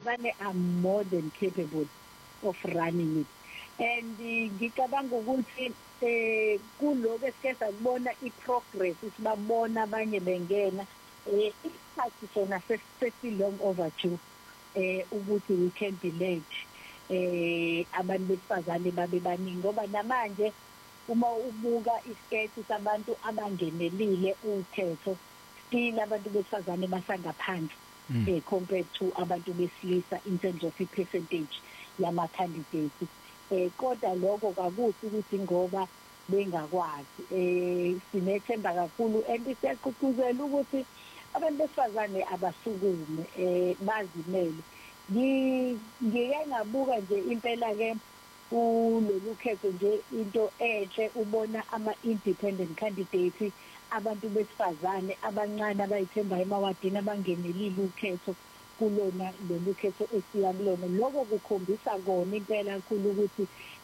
besifazane are more than capable of running it. And ngicabanga ukuthi kuloko esike sakubona iprogress sibabona abanye bengena isikhathi sona long overdue ukuthi we can be late abantu besifazane babe baningi ngoba namanje uma ubuka isikhathi sabantu abangenelile ukhetho still abantu besifazane basangaphansi compared to abantu besilisa in terms of percentage yama candidates kodwa lokho kakuthi ukuthi ngoba bengakwazi sinethemba kakhulu and siyaqhubuzela ukuthi abantu besifazane abasukume bazimele ngike ngabuka nje impela ke kulolu khetho nje into enhle ubona ama independent candidates abantu besifazane abancane abayithemba emawadini abangenelile ukhetho kulona lolu khetho esiyakulona lokho kukhombisa kona impela kakhulu ukuthi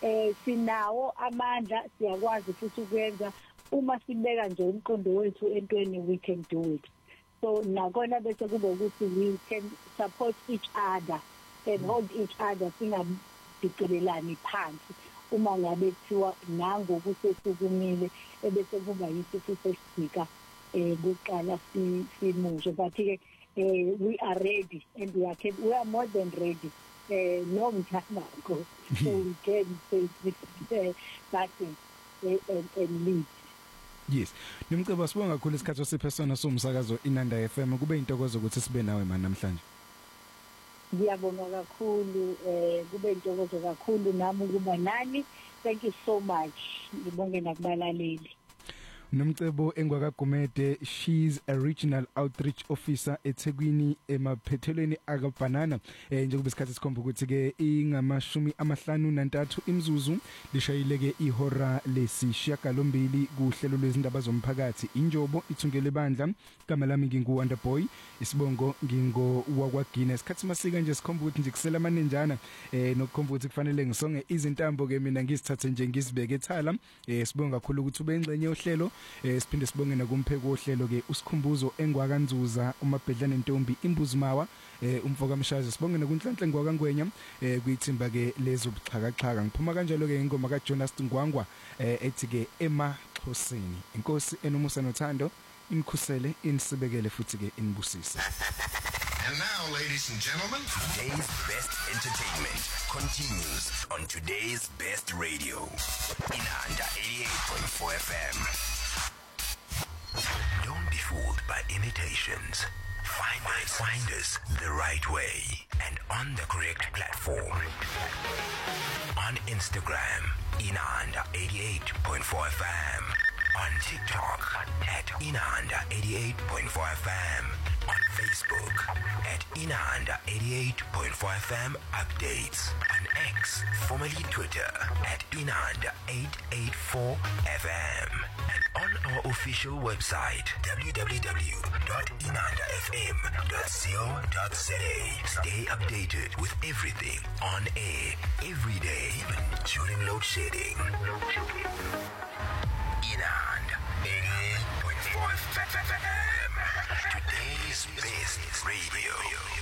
sinawo amandla siyakwazi futhi ukwenza uma sibeka nje umqondo wethu entweni we can do it. So nakona bese kube ukuthi we can support each other and hold each other singabhicelelani phansi uma ngabe kuthiwa nango kusesukumile ebese kuba yisifu sesidika kuqala simusho but ke we are ready and we are more than ready long time ago so we can face this battle and lead. Yes. Nomcebo sibonga kakhulu isikhathi osiphersona somsakazo Inanda FM kube intokozo ukuthi sibe nawe manje namhlanje. Ngiyabonga kakhulu kube intokozo kakhulu nami ukuba nani. Thank you so much. Ngibonge nakubalaleli. Nomcebo Engwakagumede, she's a regional outreach officer eThekwini emaphethelweni akaBanana njengoba isikhathi sikhomba ukuthi ke ingama53 imzuzu lishayileke ihora lesishiyagalombili kuhlelo lwezindaba zomphakathi injobo ithungele bandla igama lami nginguWonderboy isibongo ngingo wakwagina isikhathi masika nje sikhomba ukuthi nje kusela amanenjana nokukhomba ukuthi kufanele ngisonge izintambo ke mina ngisithathe nje ngisibeke ethala sibonga kakhulu ukuthi ube ingcenye yohlelo siphinde sibonge nakumpheko ohlelo ke usikhumbuzo Engwakanzuza umabhedlane ntombi imbuzimawa umfoka mshazi sibonge nakunhlanhla ngwakangwenya kuyithimba ke lezo buxhakaxhaka ngiphuma kanjalo ke ingoma kaJonas Ngwangwa ethi ke emaXhoseni inkosi enomusa nothando inikhusele inisibekele futhi ke inibusise. And now, ladies and gentlemen, today's best entertainment continues on today's best radio. Inanda 88.4 FM. Don't be fooled by imitations. Find us the right way and on the correct platform. On Instagram, Inanda 88.4 FM. On TikTok at Inanda 88.4 FM. On Facebook at Inanda 88.4 FM updates. On X, formerly Twitter, at Inanda 884 FM. And on our official website, www.inandafm.co.za. Stay updated with everything on air, every day, even during load shedding. Inanda 88.4 FM. Today's best radio.